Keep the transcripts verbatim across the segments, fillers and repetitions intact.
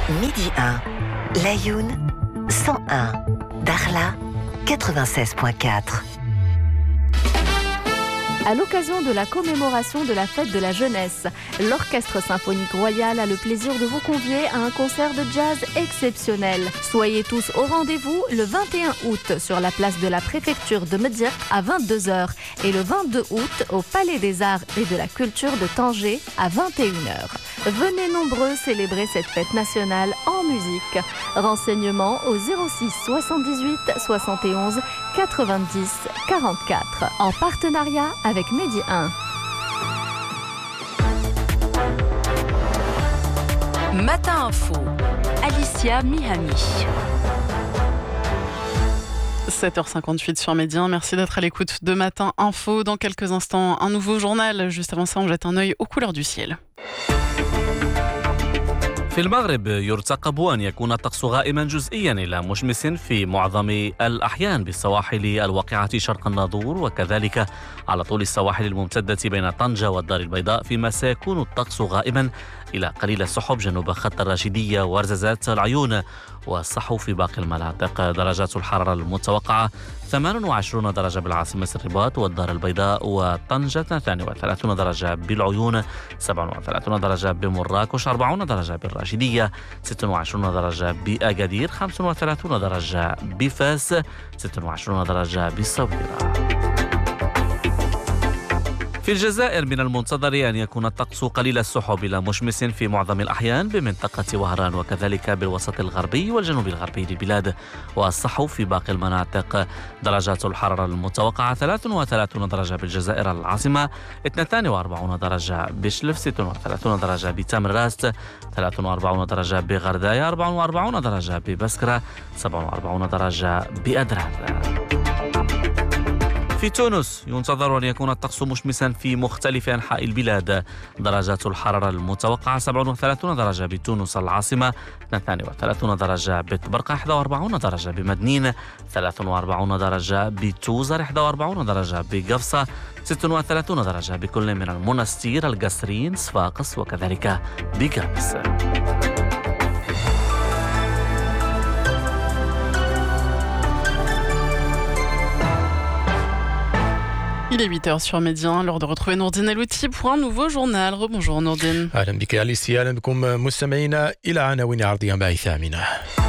Midi un, Laayoune cent un, Dakhla quatre-vingt-seize virgule quatre. À l'occasion de la commémoration de la fête de la jeunesse, l'Orchestre symphonique royal a le plaisir de vous convier à un concert de jazz exceptionnel. Soyez tous au rendez-vous le vingt et un août sur la place de la préfecture de Médire à vingt-deux heures et le vingt-deux août au Palais des Arts et de la Culture de Tanger à vingt et une heures. Venez nombreux célébrer cette fête nationale en musique. Renseignements au zéro six soixante-dix-huit soixante et onze quatre-vingt-dix quarante-quatre en partenariat avec Medi un. Matin Info, Alicia Mihami. sept heures cinquante-huit sur Medi un, merci d'être à l'écoute de Matin Info. Dans quelques instants, un nouveau journal. Juste avant ça, on jette un œil aux couleurs du ciel. في المغرب يرتقب أن يكون الطقس غائما جزئيا إلى مشمس في معظم الأحيان بالسواحل الواقعة شرق الناظور وكذلك على طول السواحل الممتدة بين طنجة والدار البيضاء، فيما سيكون الطقس غائما إلى قليل السحب جنوب خط الراشدية ورزازات العيون والصحو في باقي المناطق. درجات الحرارة المتوقعة ثمانية وعشرين درجة بالعاصمة الرباط والدار البيضاء وطنجة، اثنين وثلاثين درجة بالعيون، سبعة وثلاثين درجة بمراكش، أربعين درجة بالراشدية، ستة وعشرين درجة بأكادير، خمسة وثلاثين درجة بفاس، ستة وعشرين درجة بالصويرة. في الجزائر من المنتظر أن يكون الطقس قليل السحب إلى مشمس في معظم الأحيان بمنطقة وهران وكذلك بالوسط الغربي والجنوب الغربي للبلاد والصحو في باقي المناطق. درجات الحرارة المتوقعة ثلاثة وثلاثين درجة بالجزائر العاصمة، اثنين وأربعين درجة بشلف، ستة وثلاثين درجة بتامراست، ثلاثة وأربعين درجة بغرداية، أربعة وأربعين درجة ببسكرة، سبعة وأربعين درجة بأدرار. في تونس ينتظر أن يكون الطقس مشمسا في مختلف أنحاء البلاد. درجات الحرارة المتوقعة سبعة وثلاثين درجة بتونس العاصمة، اثنين وثلاثين درجة بطبرقة، واحد وأربعين درجة بمدنين، ثلاثة وأربعين درجة بتوزر، واحد وأربعين درجة بقفصة، ستة وثلاثين درجة بكل من المنستير، القصرين، صفاقس وكذلك بقابس. Il est huit heures sur Medi un, l'heure de retrouver Nourdine Elouti pour un nouveau journal. Rebonjour Nourdine. أهلا بك أليسي، أهلا بكم مستمعينا إلى عناوين عرضها معي ثامنة.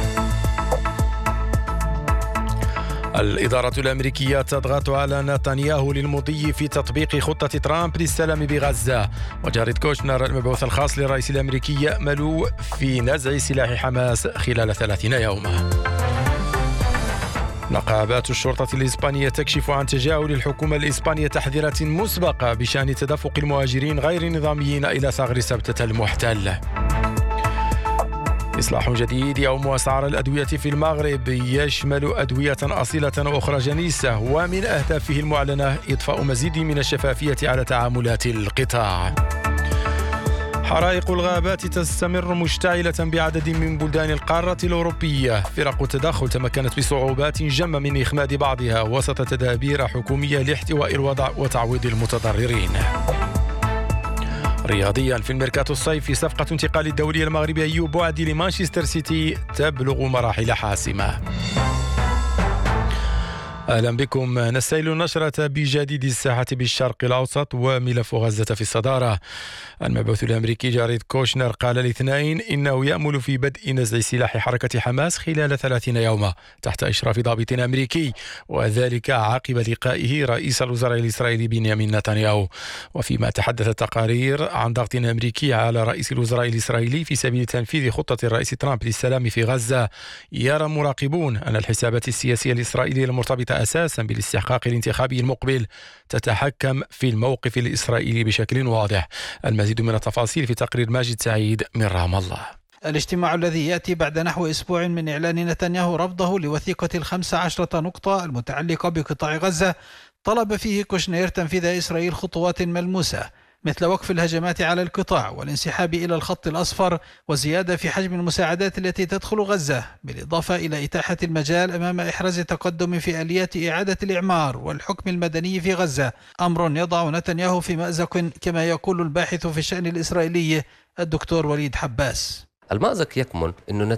الإدارة الأمريكية تضغط على نتنياهو للمضي في تطبيق خطة ترامب للسلام بغزة، وجاريد كوشنر المبعوث الخاص للرئيس الأمريكي يأمل في نزع سلاح حماس خلال ثلاثين يوما. نقابات الشرطة الإسبانية تكشف عن تجاهل الحكومة الإسبانية تحذيرات مسبقة بشأن تدفق المهاجرين غير النظاميين إلى ثغر سبتة المحتل. إصلاح جديد يوم أسعار الأدوية في المغرب يشمل أدوية أصيلة وأخرى جنيسة، ومن أهدافه المعلنة إضفاء مزيد من الشفافية على تعاملات القطاع. حرائق الغابات تستمر مشتعلة بعدد من بلدان القارة الأوروبية. فرق التدخل تمكنت بصعوبات جمة من إخماد بعضها وسط تدابير حكومية لاحتواء الوضع وتعويض المتضررين. رياضيا في الميركاتو الصيفي صفقة انتقال الدولي المغربي أيوب بوعدي لمانشستر سيتي تبلغ مراحل حاسمة. أهلا بكم. نستهل النشرة بجديد الساحة بالشرق الأوسط وملف غزة في الصدارة. المبعوث الأمريكي جاريد كوشنر قال الاثنين إنه يأمل في بدء نزع سلاح حركة حماس خلال ثلاثين يوما تحت إشراف ضابط أمريكي، وذلك عقب لقائه رئيس الوزراء الإسرائيلي بنيامين نتنياهو. وفيما تحدث التقارير عن ضغط أمريكي على رئيس الوزراء الإسرائيلي في سبيل تنفيذ خطة الرئيس ترامب للسلام في غزة، يرى مراقبون أن الحسابات السياسية الإسرائيلية المرتبطة أساسا بالاستحقاق الانتخابي المقبل تتحكم في الموقف الإسرائيلي بشكل واضح. المزيد من التفاصيل في تقرير ماجد سعيد من رام الله. الاجتماع الذي يأتي بعد نحو أسبوع من إعلان نتنياهو رفضه لوثيقة الخمس عشرة نقطة المتعلقة بقطاع غزة، طلب فيه كوشنير تنفيذ إسرائيل خطوات ملموسة مثل وقف الهجمات على القطاع والانسحاب إلى الخط الأصفر وزيادة في حجم المساعدات التي تدخل غزة، بالإضافة إلى إتاحة المجال أمام إحراز تقدم في آليات إعادة الإعمار والحكم المدني في غزة، أمر يضع نتنياهو في مأزق كما يقول الباحث في الشأن الإسرائيلي الدكتور وليد حباس. المأزق يكمن أنه